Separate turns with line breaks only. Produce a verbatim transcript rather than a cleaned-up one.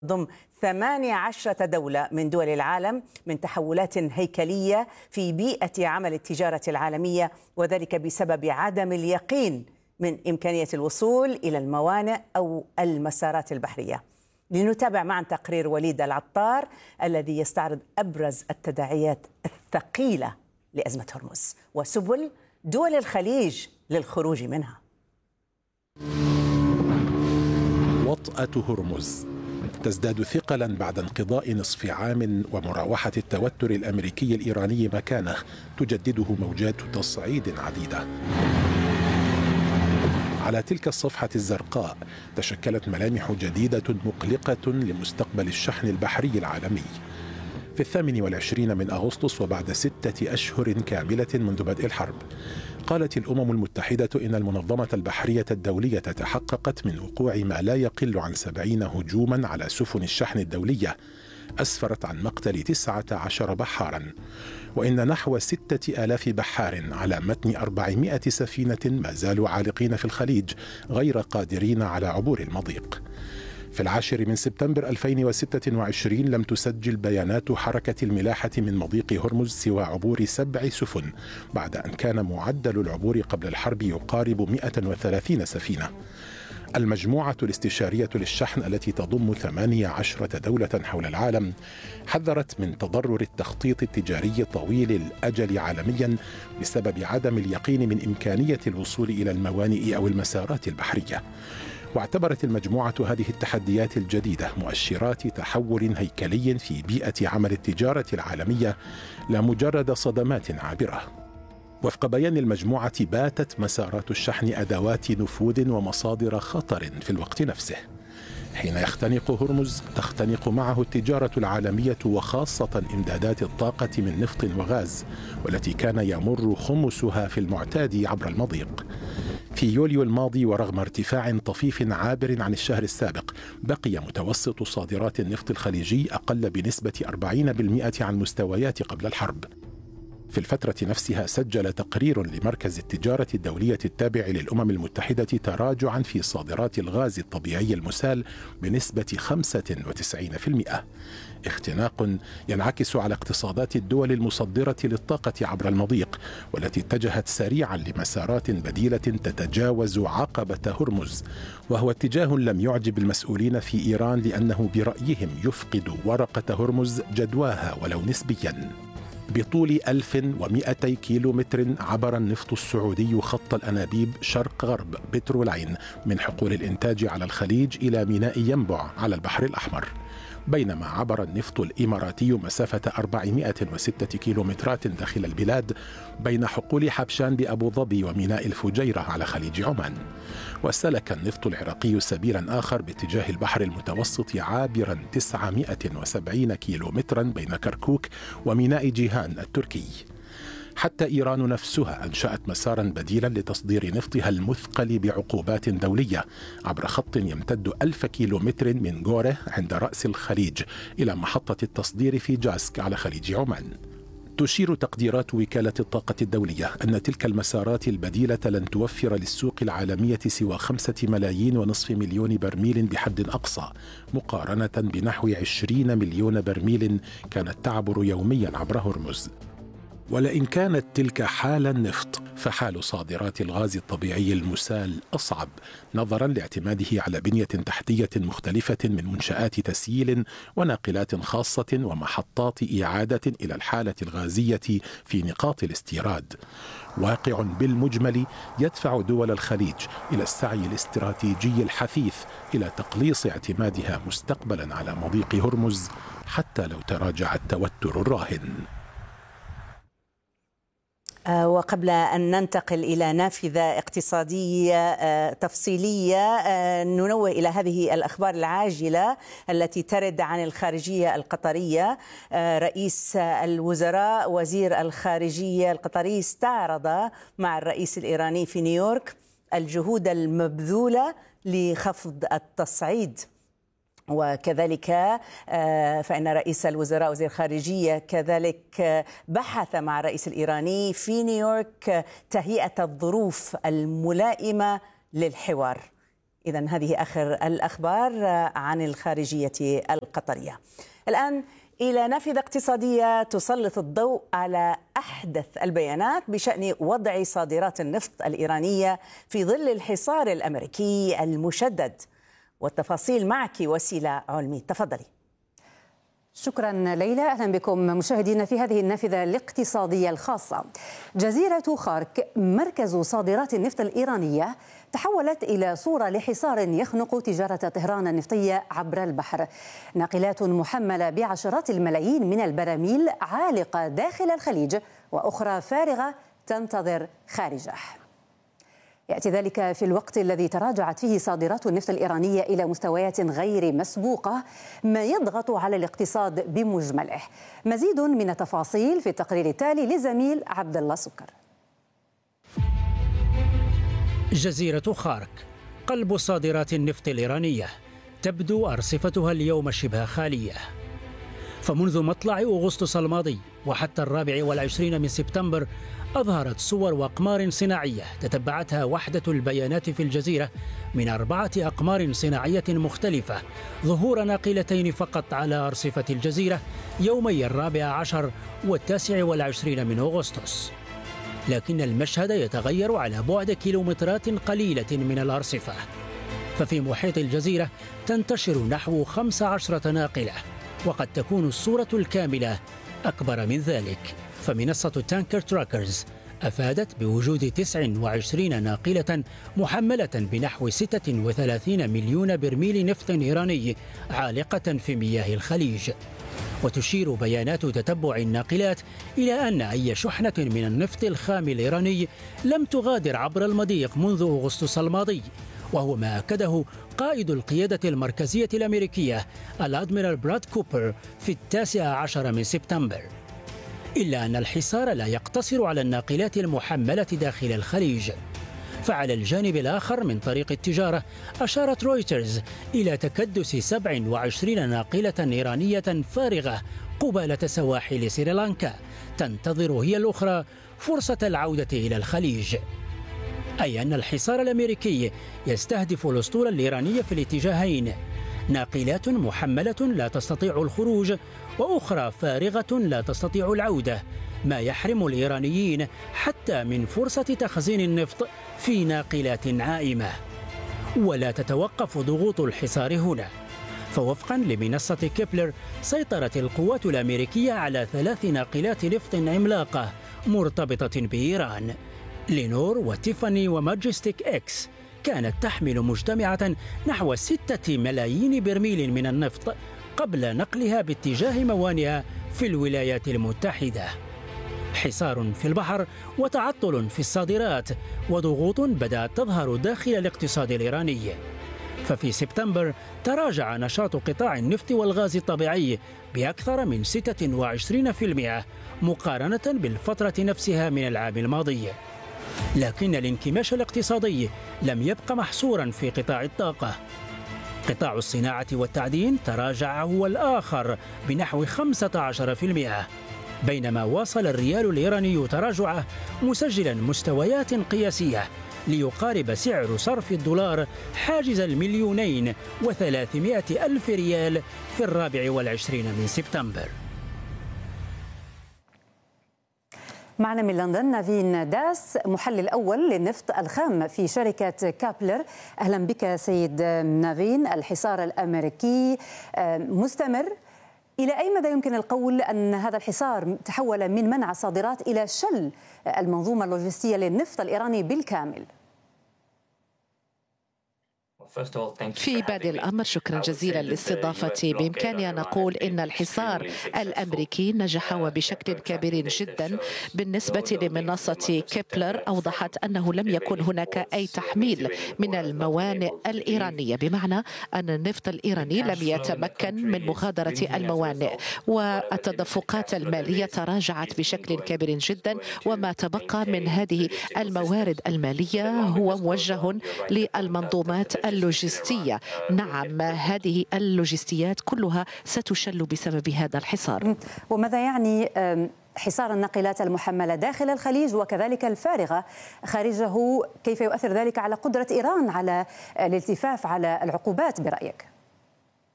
ضم ثمانية عشرة دولة من دول العالم من تحولات هيكلية في بيئة عمل التجارة العالمية، وذلك بسبب عدم اليقين من إمكانية الوصول إلى الموانئ أو المسارات البحرية. لنتابع معا تقرير وليد العطار الذي يستعرض أبرز التداعيات الثقيلة لأزمة هرمز وسبل دول الخليج للخروج منها.
وطأة هرمز تزداد ثقلا بعد انقضاء نصف عام ومراوحة التوتر الأمريكي الإيراني مكانه تجدده موجات تصعيد عديدة. على تلك الصفحة الزرقاء تشكلت ملامح جديدة مقلقة لمستقبل الشحن البحري العالمي. في الثامن والعشرين من أغسطس وبعد ستة أشهر كاملة منذ بدء الحرب، قالت الأمم المتحدة إن المنظمة البحرية الدولية تحققت من وقوع ما لا يقل عن سبعين هجوما على سفن الشحن الدولية أسفرت عن مقتل تسعة عشر بحارا، وإن نحو ستة آلاف بحار على متن أربعمائة سفينة ما زالوا عالقين في الخليج غير قادرين على عبور المضيق. في العاشر من سبتمبر ألفين وستة وعشرين لم تسجل بيانات حركة الملاحة من مضيق هرمز سوى عبور سبع سفن، بعد أن كان معدل العبور قبل الحرب يقارب مئة وثلاثين سفينة. المجموعة الاستشارية للشحن التي تضم ثمانية عشرة دولة حول العالم حذرت من تضرر التخطيط التجاري طويل الأجل عالميا بسبب عدم اليقين من إمكانية الوصول إلى الموانئ أو المسارات البحرية. واعتبرت المجموعة هذه التحديات الجديدة مؤشرات تحول هيكلي في بيئة عمل التجارة العالمية لا مجرد صدمات عابرة. وفق بيان المجموعة باتت مسارات الشحن أدوات نفوذ ومصادر خطر في الوقت نفسه. حين يختنق هرمز تختنق معه التجارة العالمية وخاصة إمدادات الطاقة من نفط وغاز، والتي كان يمر خمسها في المعتاد عبر المضيق. في يوليو الماضي ورغم ارتفاع طفيف عابر عن الشهر السابق، بقي متوسط صادرات النفط الخليجي أقل بنسبة أربعين بالمئة عن مستويات قبل الحرب. في الفترة نفسها سجل تقرير لمركز التجارة الدولية التابع للأمم المتحدة تراجعا في صادرات الغاز الطبيعي المسال بنسبة خمسة وتسعين بالمئة، اختناق ينعكس على اقتصادات الدول المصدرة للطاقة عبر المضيق، والتي اتجهت سريعا لمسارات بديلة تتجاوز عقبة هرمز، وهو اتجاه لم يعجب المسؤولين في إيران لأنه برأيهم يفقد ورقة هرمز جدواها ولو نسبيا. بطول ألف ومئتي كيلو متر عبر النفط السعودي خط الأنابيب شرق غرب بترولين من حقول الإنتاج على الخليج إلى ميناء ينبع على البحر الأحمر، بينما عبر النفط الإماراتي مسافة أربعمائة وستة كيلومترات داخل البلاد بين حقول حبشان بأبو ظبي وميناء الفجيرة على خليج عمان. وسلك النفط العراقي سبيلا آخر باتجاه البحر المتوسط عابرا تسعمائة وسبعين كيلومترا بين كركوك وميناء جيهان التركي. حتى إيران نفسها أنشأت مسارا بديلا لتصدير نفطها المثقل بعقوبات دولية عبر خط يمتد ألف كيلومتر من غوره عند رأس الخليج إلى محطة التصدير في جاسك على خليج عمان. تشير تقديرات وكالة الطاقة الدولية أن تلك المسارات البديلة لن توفر للسوق العالمية سوى خمسة ملايين ونصف مليون برميل بحد أقصى، مقارنة بنحو عشرين مليون برميل كانت تعبر يوميا عبر هرمز. ولئن كانت تلك حال النفط، فحال صادرات الغاز الطبيعي المسال أصعب، نظرا لاعتماده على بنية تحتية مختلفة من منشآت تسييل وناقلات خاصة ومحطات إعادة إلى الحالة الغازية في نقاط الاستيراد. واقع بالمجمل يدفع دول الخليج إلى السعي الاستراتيجي الحثيث إلى تقليص اعتمادها مستقبلا على مضيق هرمز حتى لو تراجع التوتر الراهن.
وقبل أن ننتقل إلى نافذة اقتصادية تفصيلية، ننوه إلى هذه الأخبار العاجلة التي ترد عن الخارجية القطرية. رئيس الوزراء وزير الخارجية القطري استعرض مع الرئيس الإيراني في نيويورك الجهود المبذولة لخفض التصعيد. وكذلك فإن رئيس الوزراء وزير الخارجية كذلك بحث مع الرئيس الإيراني في نيويورك تهيئة الظروف الملائمة للحوار. إذن هذه آخر الأخبار عن الخارجية القطرية. الآن إلى نافذة اقتصادية تسلط الضوء على أحدث البيانات بشأن وضع صادرات النفط الإيرانية في ظل الحصار الأمريكي المشدد. والتفاصيل معك وسيلة علمي، تفضلي.
شكرا ليلى. أهلا بكم مشاهدينا في هذه النافذة الاقتصادية الخاصة. جزيرة خارك مركز صادرات النفط الإيرانية تحولت إلى صورة لحصار يخنق تجارة طهران النفطية عبر البحر. ناقلات محملة بعشرات الملايين من البراميل عالقة داخل الخليج وأخرى فارغة تنتظر خارجه. يأتي ذلك في الوقت الذي تراجعت فيه صادرات النفط الإيرانية إلى مستويات غير مسبوقة، ما يضغط على الاقتصاد بمجمله. مزيد من التفاصيل في التقرير التالي لزميل عبد الله سكر.
جزيرة خارك قلب صادرات النفط الإيرانية، تبدو أرصفتها اليوم شبه خالية. فمنذ مطلع أغسطس الماضي وحتى الرابع والعشرين من سبتمبر أظهرت صور وأقمار صناعية تتبعتها وحدة البيانات في الجزيرة من أربعة أقمار صناعية مختلفة ظهور ناقلتين فقط على أرصفة الجزيرة يومي الرابع عشر والتاسع والعشرين من أغسطس. لكن المشهد يتغير على بعد كيلومترات قليلة من الأرصفة. ففي محيط الجزيرة تنتشر نحو خمس عشرة ناقلة، وقد تكون الصورة الكاملة أكبر من ذلك. فمنصة تانكر تراكرز أفادت بوجود تسع وعشرين ناقلة محملة بنحو ستة وثلاثين مليون برميل نفط إيراني عالقة في مياه الخليج. وتشير بيانات تتبع الناقلات إلى أن أي شحنة من النفط الخام الإيراني لم تغادر عبر المضيق منذ أغسطس الماضي، وهو ما أكده قائد القيادة المركزية الأمريكية الأدميرال براد كوبر في التاسع عشر من سبتمبر. إلا أن الحصار لا يقتصر على الناقلات المحملة داخل الخليج، فعلى الجانب الآخر من طريق التجارة أشارت رويترز إلى تكدس سبع وعشرين ناقلة إيرانية فارغة قبالة سواحل سريلانكا تنتظر هي الأخرى فرصة العودة إلى الخليج. أي أن الحصار الأمريكي يستهدف الأسطول الإيراني في الاتجاهين، ناقلات محملة لا تستطيع الخروج وأخرى فارغة لا تستطيع العودة، ما يحرم الإيرانيين حتى من فرصة تخزين النفط في ناقلات عائمة. ولا تتوقف ضغوط الحصار هنا، فوفقا لمنصة كيبلر سيطرت القوات الأمريكية على ثلاث ناقلات نفط عملاقة مرتبطة بإيران، لينور وتيفاني وماجستيك إكس، كانت تحمل مجتمعة نحو ستة ملايين برميل من النفط قبل نقلها باتجاه موانئها في الولايات المتحدة. حصار في البحر وتعطل في الصادرات وضغوط بدأت تظهر داخل الاقتصاد الإيراني. ففي سبتمبر تراجع نشاط قطاع النفط والغاز الطبيعي بأكثر من ستة وعشرين بالمئة مقارنة بالفترة نفسها من العام الماضي. لكن الانكماش الاقتصادي لم يبق محصورا في قطاع الطاقة. قطاع الصناعة والتعدين تراجع هو الآخر بنحو خمسة عشر بالمئة، بينما واصل الريال الإيراني تراجعه مسجلا مستويات قياسية ليقارب سعر صرف الدولار حاجز المليونين وثلاثمائة ألف ريال في الرابع والعشرين من سبتمبر.
معنا من لندن نافين داس، محلل أول للنفط الخام في شركة كابلر. أهلا بك سيد نافين. الحصار الأمريكي مستمر، إلى أي مدى يمكن القول أن هذا الحصار تحول من منع الصادرات إلى شل المنظومة اللوجستية للنفط الإيراني بالكامل؟
في بادئ الأمر شكرا جزيلا لاستضافتي. بإمكاني أن أقول إن الحصار الأمريكي نجح وبشكل كبير جدا. بالنسبة لمنصة كيبلر أوضحت أنه لم يكن هناك أي تحميل من الموانئ الإيرانية، بمعنى أن النفط الإيراني لم يتمكن من مغادرة الموانئ، والتدفقات المالية تراجعت بشكل كبير جدا، وما تبقى من هذه الموارد المالية هو موجه للمنظومات اللوجستية. نعم، هذه اللوجستيات كلها ستشل بسبب هذا الحصار.
وماذا يعني حصار الناقلات المحملة داخل الخليج وكذلك الفارغة خارجه، كيف يؤثر ذلك على قدرة إيران على الالتفاف على العقوبات برأيك؟